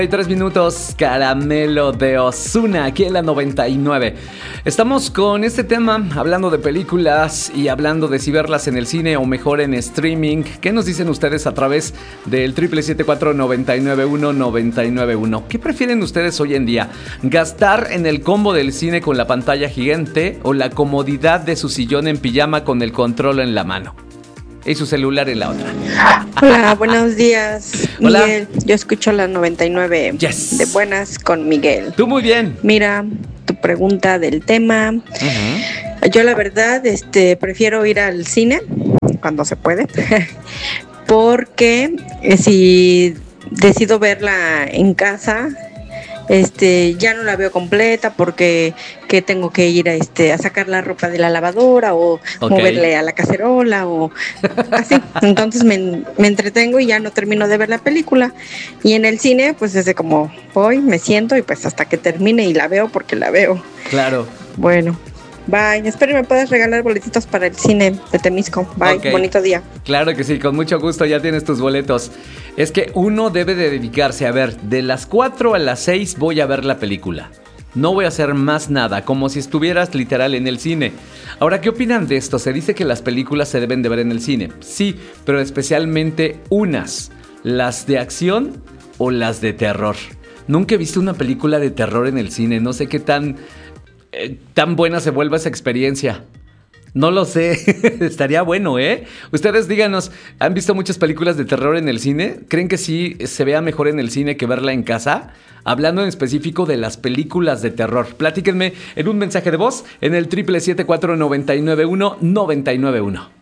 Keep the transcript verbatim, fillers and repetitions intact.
Hay tres minutos, Caramelo de Ozuna, aquí en la noventa y nueve. Estamos con este tema, hablando de películas y hablando de si verlas en el cine o mejor en streaming. ¿Qué nos dicen ustedes a través del siete siete cuatro, nueve nueve uno, nueve nueve uno? ¿Qué prefieren ustedes hoy en día? ¿Gastar en el combo del cine con la pantalla gigante o la comodidad de su sillón en pijama con el control en la mano y su celular en la otra? Hola, buenos días, Hola. Miguel. Yo escucho la noventa y nueve Yes. de Buenas con Miguel. Tú muy bien. Mira, tu pregunta del tema. Uh-huh. Yo la verdad, este, prefiero ir al cine cuando se puede, porque eh, si decido verla en casa, este, ya no la veo completa porque que tengo que ir a este a sacar la ropa de la lavadora o Okay. moverle a la cacerola o así. Entonces me, me entretengo y ya no termino de ver la película. Y en el cine, pues desde como voy, me siento y pues hasta que termine y la veo porque la veo. Claro. Bueno, bye. Espero me puedas regalar boletitos para el cine de Temisco. Bye, Okay. Bonito día. Claro que sí, con mucho gusto, ya tienes tus boletos. Es que uno debe de dedicarse a ver, de las cuatro a las seis voy a ver la película. No voy a hacer más nada, como si estuvieras literal en el cine. Ahora, ¿qué opinan de esto? Se dice que las películas se deben de ver en el cine. Sí, pero especialmente unas, las de acción o las de terror. Nunca he visto una película de terror en el cine, no sé qué tan, eh, tan buena se vuelva esa experiencia. No lo sé, estaría bueno, ¿eh? Ustedes díganos, ¿han visto muchas películas de terror en el cine? ¿Creen que sí se vea mejor en el cine que verla en casa? Hablando en específico de las películas de terror. Platíquenme en un mensaje de voz en el siete siete cuatro, nueve nueve uno, nueve nueve uno.